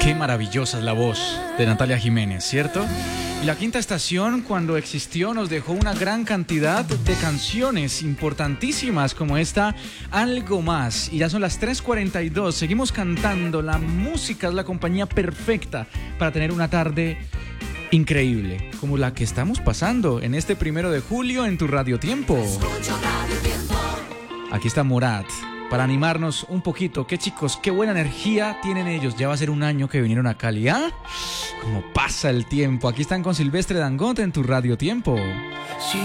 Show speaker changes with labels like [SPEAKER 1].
[SPEAKER 1] Qué maravillosa es la voz de Natalia Jiménez, ¿cierto? Y la Quinta Estación, cuando existió, nos dejó una gran cantidad de canciones importantísimas como esta, Algo Más. Y ya son las 3:42, seguimos cantando. La música es la compañía perfecta para tener una tarde increíble, como la que estamos pasando en este 1 de julio en tu Radio Tiempo. Aquí está Morat para animarnos un poquito. Qué chicos, qué buena energía tienen ellos. Ya va a ser un año que vinieron a Cali, ¿ah? Cómo pasa el tiempo. Aquí están con Silvestre Dangote en tu Radio Tiempo.